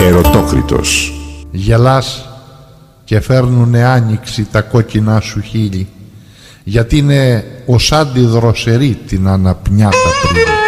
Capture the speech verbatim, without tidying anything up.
Ερωτόκριτος. Γελάς και φέρνουνε άνοιξη τα κόκκινά σου χείλη, γιατί είναι ως άντι δροσερή την αναπνιά τα πριν.